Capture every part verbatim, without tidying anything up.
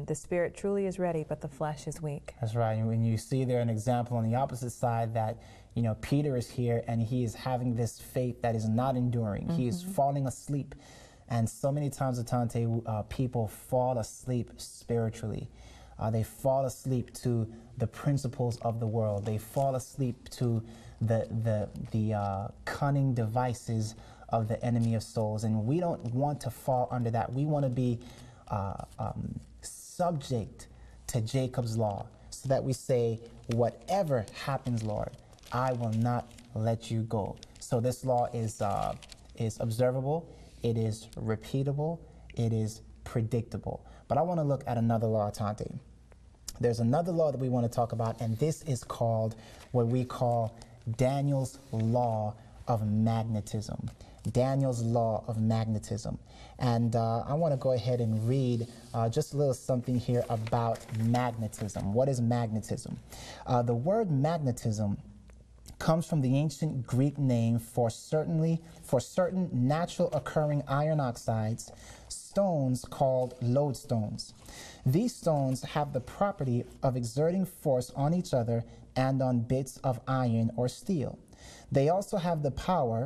and the spirit truly is ready, but the flesh is weak. That's right. And when you see there an example on the opposite side that, you know, Peter is here and he is having this faith that is not enduring. Mm-hmm. He is falling asleep. And so many times, Atante, uh, people fall asleep spiritually. Uh, they fall asleep to the principles of the world. They fall asleep to the the the uh, cunning devices of the enemy of souls. And we don't want to fall under that. We want to be uh, um, subject to Jacob's law, so that we say, whatever happens, Lord, I will not let you go. So this law is uh, is observable. It is repeatable. It is predictable. But I want to look at another law, Tante. There's another law that we want to talk about, and this is called what we call Daniel's law of magnetism. Daniel's law of magnetism. And uh, I want to go ahead and read uh, just a little something here about magnetism. What is magnetism? Uh, the word magnetism comes from the ancient Greek name for certainly for certain natural occurring iron oxides, stones called lodestones. These stones have the property of exerting force on each other and on bits of iron or steel. They also have the power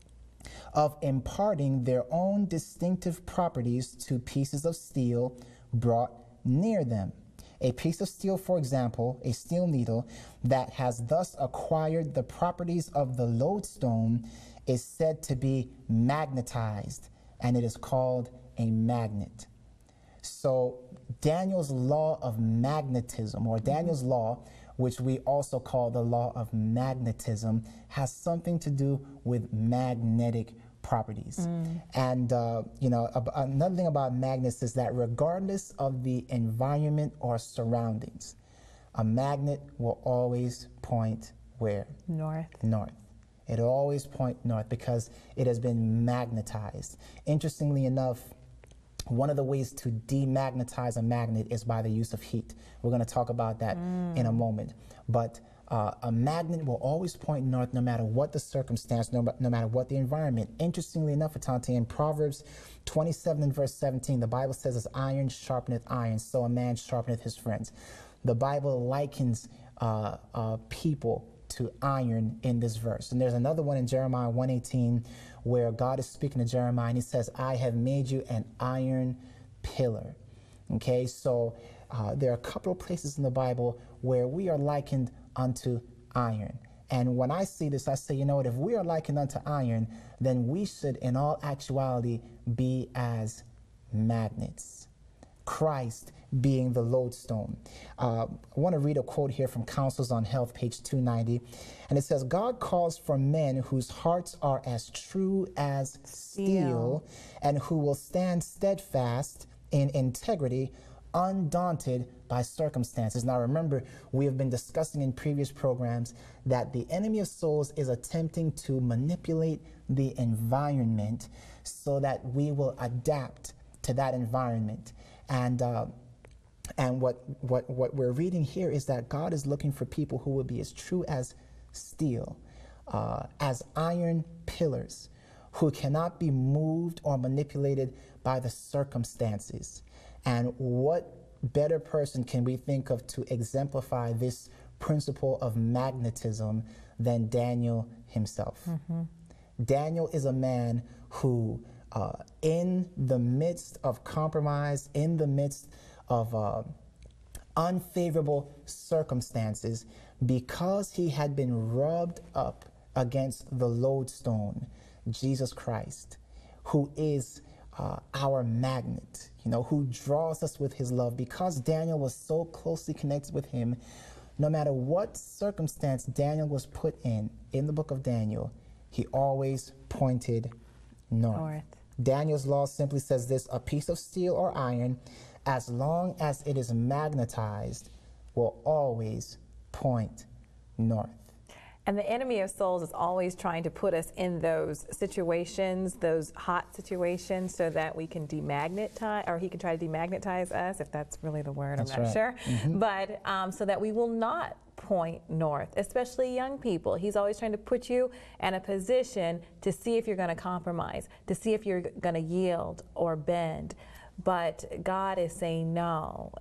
of imparting their own distinctive properties to pieces of steel brought near them. A piece of steel, for example, a steel needle that has thus acquired the properties of the lodestone is said to be magnetized, and it is called a magnet. So Daniel's law of magnetism, or Daniel's law, which we also call the law of magnetism, has something to do with magnetic properties. Mm. And, uh, you know, ab another thing about magnets is that regardless of the environment or surroundings, a magnet will always point where? North. North. It'll always point north because it has been magnetized. Interestingly enough, one of the ways to demagnetize a magnet is by the use of heat. We're going to talk about that mm. in a moment. But uh, a magnet will always point north no matter what the circumstance, no, no matter what the environment. Interestingly enough, Atante, in Proverbs twenty-seven and verse seventeen, the Bible says, as iron sharpeneth iron, so a man sharpeneth his friends. The Bible likens uh, uh, people to iron in this verse. And there's another one in Jeremiah one eighteen where God is speaking to Jeremiah and he says, I have made you an iron pillar. Okay, so uh, there are a couple of places in the Bible where we are likened unto iron. And when I see this, I say, you know what, if we are likened unto iron, then we should in all actuality be as magnets. Christ being the lodestone. Uh, I want to read a quote here from Counsels on Health, page two ninety. And it says, God calls for men whose hearts are as true as steel, steel and who will stand steadfast in integrity, undaunted by circumstances. Now remember, we have been discussing in previous programs that the enemy of souls is attempting to manipulate the environment so that we will adapt to that environment. And uh, and what, what, what we're reading here is that God is looking for people who will be as true as steel, uh, as iron pillars, who cannot be moved or manipulated by the circumstances. And what better person can we think of to exemplify this principle of magnetism than Daniel himself? Mm-hmm. Daniel is a man who, uh, in the midst of compromise, in the midst of uh, unfavorable circumstances, because he had been rubbed up against the lodestone, Jesus Christ, who is uh, our magnet, you know, who draws us with his love. Because Daniel was so closely connected with him, no matter what circumstance Daniel was put in, in the book of Daniel, he always pointed north. north. Daniel's law simply says this: a piece of steel or iron, as long as it is magnetized, will always point north. And the enemy of souls is always trying to put us in those situations, those hot situations, so that we can demagnetize, or he can try to demagnetize us, if that's really the word, that's I'm not right. sure. Mm-hmm. But um, so that we will not point north, especially young people. He's always trying to put you in a position to see if you're going to compromise, to see if you're going to yield or bend. But God is saying no.